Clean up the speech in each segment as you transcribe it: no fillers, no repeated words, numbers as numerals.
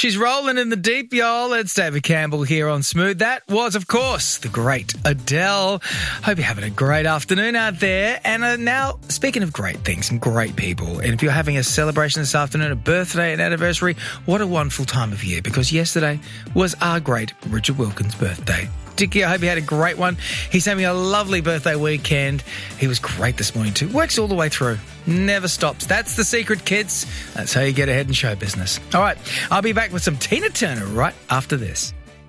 She's rolling in the deep, y'all. It's David Campbell here on Smooth. That was, of course, the great Adele. Hope you're having a great afternoon out there. And now, speaking of great things and great people, and if you're having a celebration this afternoon, a birthday, an anniversary, what a wonderful time of year, because yesterday was our great Richard Wilkins' birthday. Dickie, I hope you had a great one. He's having a lovely birthday weekend. He was great this morning too. Works all the way through. Never stops. That's the secret, kids. That's how you get ahead in show business. All right, I'll be back with some Tina Turner right after this.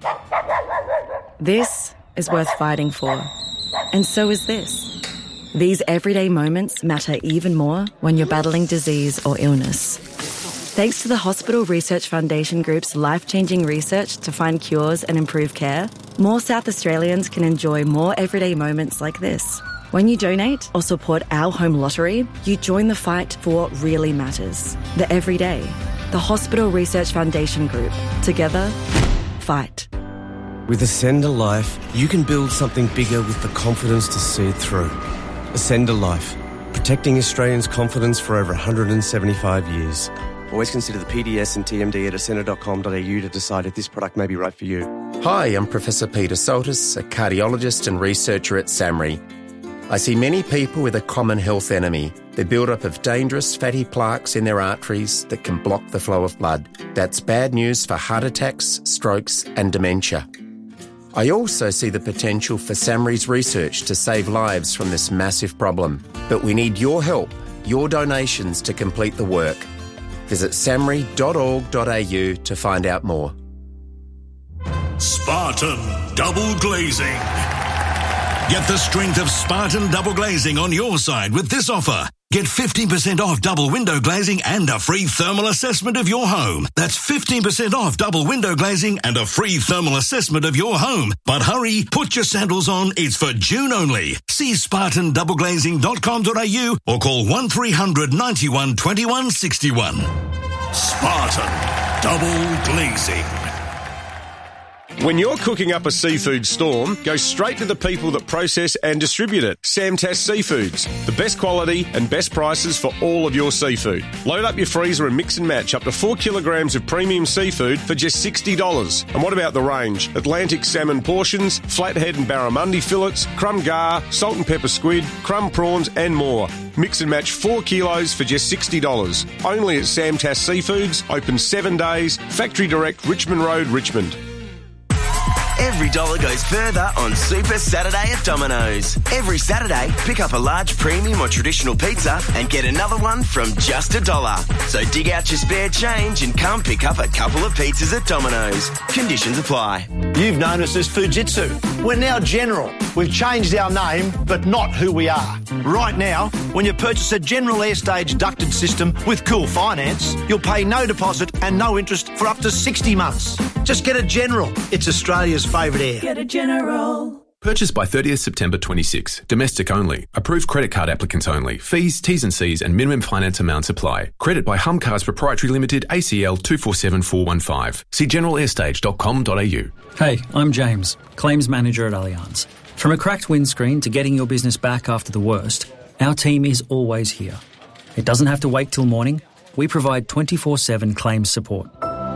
This is worth fighting for. And so is this. These everyday moments matter even more when you're battling disease or illness. Thanks to the Hospital Research Foundation Group's life-changing research to find cures and improve care, more South Australians can enjoy more everyday moments like this. When you donate or support our home lottery, you join the fight for what really matters. The everyday. The Hospital Research Foundation Group. Together, fight. With Ascender Life, you can build something bigger with the confidence to see it through. Ascender Life. Protecting Australians' confidence for over 175 years. Always consider the PDS and TMD at ascender.com.au to decide if this product may be right for you. Hi, I'm Professor Peter Soltis, a cardiologist and researcher at SAMRI. I see many people with a common health enemy, the build-up of dangerous fatty plaques in their arteries that can block the flow of blood. That's bad news for heart attacks, strokes and dementia. I also see the potential for SAMRI's research to save lives from this massive problem. But we need your help, your donations to complete the work. Visit samri.org.au to find out more. Spartan Double Glazing. Get the strength of Spartan Double Glazing on your side with this offer. Get 15% off double window glazing and a free thermal assessment of your home. That's 15% off double window glazing and a free thermal assessment of your home. But hurry, put your sandals on. It's for June only. See spartandoubleglazing.com.au or call 1300 91 21 61. Spartan Double Glazing. When you're cooking up a seafood storm, go straight to the people that process and distribute it. Samtas Seafoods. The best quality and best prices for all of your seafood. Load up your freezer and mix and match up to 4 kilograms of premium seafood for just $60. And what about the range? Atlantic salmon portions, flathead and barramundi fillets, crumb gar, salt and pepper squid, crumb prawns and more. Mix and match 4 kilos for just $60. Only at Samtas Seafoods. Open 7 days. Factory Direct, Richmond Road, Richmond. Every dollar goes further on Super Saturday at Domino's. Every Saturday, pick up a large premium or traditional pizza and get another one from just $1. So dig out your spare change and come pick up a couple of pizzas at Domino's. Conditions apply. You've known us as Fujitsu. We're now General. We've changed our name, but not who we are. Right now, when you purchase a General Airstage ducted system with Cool Finance, you'll pay no deposit and no interest for up to 60 months. Just get a General. It's Australia's favourite air. Get a General. Purchase by 30th September 26. Domestic only. Approved credit card applicants only. Fees, T's and C's and minimum finance amounts apply. Credit by Humcars Proprietary Limited, ACL 247415. See generalair.com.au. Hey, I'm James, Claims Manager at Allianz. From a cracked windscreen to getting your business back after the worst, our team is always here. It doesn't have to wait till morning. We provide 24/7 claims support.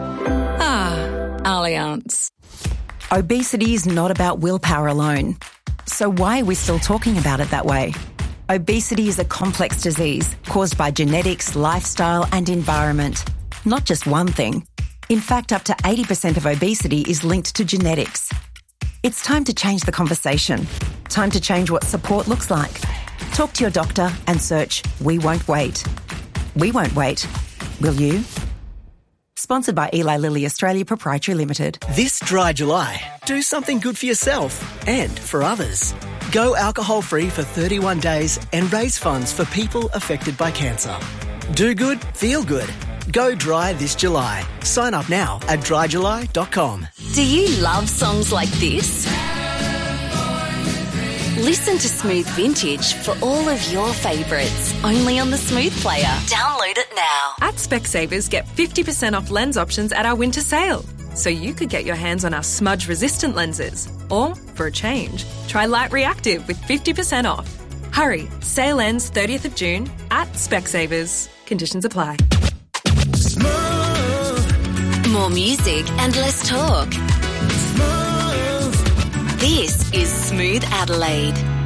Allianz. Obesity is not about willpower alone. So why are we still talking about it that way? Obesity is a complex disease caused by genetics, lifestyle and environment. Not just one thing. In fact, up to 80% of obesity is linked to genetics. It's time to change the conversation. Time to change what support looks like. Talk to your doctor and search We Won't Wait. We won't wait. Will you? Sponsored by Eli Lilly Australia Proprietary Limited. This dry July, do something good for yourself and for others. Go alcohol-free for 31 days and raise funds for people affected by cancer. Do good, feel good. Go dry this July. Sign up now at dryjuly.com. Do you love songs like this? Listen to Smooth Vintage for all of your favourites, only on the Smooth Player. Download it now. At Specsavers, get 50% off lens options at our winter sale. So you could get your hands on our smudge-resistant lenses. Or, for a change, try Light Reactive with 50% off. Hurry, sale ends 30th of June at Specsavers. Conditions apply. More More music and less talk. This is Smooth Adelaide.